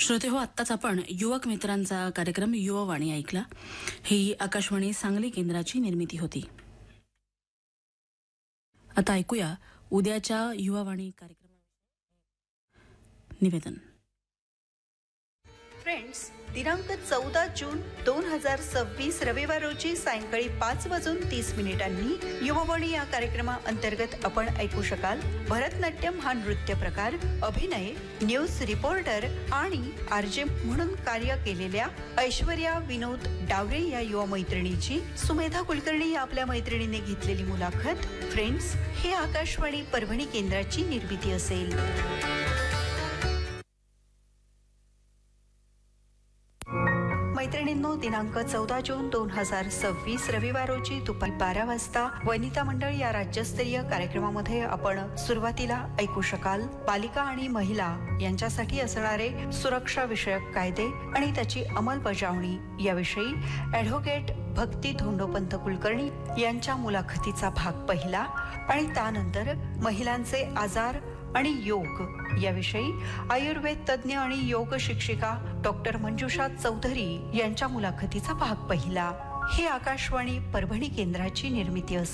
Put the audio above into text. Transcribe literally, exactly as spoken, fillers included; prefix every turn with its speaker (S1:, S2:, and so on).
S1: श्रोते हो, आत्ताच आपण युवक मित्रांचा कार्यक्रम युवावाणी ऐकला. ही आकाशवाणी सांगली केंद्राची निर्मिती होती. आता ऐकूया उद्याच्या युवावाणी कार्यक्रम निवेदन.
S2: फ्रेंड्स, दिनांक चौदा जून दोन हजार सव्वीस रविवार रोजी सायंकाळी पाच वाजून तीस मिनिटांनी युवावाणी या कार्यक्रमाअंतर्गत आपण ऐकू शकाल भरतनाट्यम हा नृत्य प्रकार, अभिनय, न्यूज रिपोर्टर आणि आरजे म्हणून कार्य केलेल्या ऐश्वर्या विनोद डावरे या युवा मैत्रिणीची सुमेधा कुलकर्णी या आपल्या मैत्रिणीने घेतलेली मुलाखत. फ्रेंड्स, हे आकाशवाणी परभणी केंद्राची निर्मिती असेल. मैत्रिणींनो, दिनांक चौदा जून दोन हजार सव्वीस रविवार रोजी दुपारी बारा वाजता वनिता मंडळ या राज्यस्तरीय कार्यक्रमामध्ये आपण सुरुवातीला ऐकू शकाल बालिका आणि महिला यांच्यासाठी असणारे सुरक्षा विषयक कायदे आणि त्याची अंमलबजावणी याविषयी ॲडव्होकेट भक्ती धोंडोपंत कुलकर्णी यांच्या मुलाखतीचा भाग पहिला. आणि त्यानंतर महिलांचे आजार आणि योग याविषयी आयुर्वेद तज्ज्ञ आणि योग शिक्षिका डॉक्टर मंजुषा चौधरी यांच्या मुलाखतीचा भाग पहिला. हे आकाशवाणी परभणी केंद्राची निर्मिती असेल.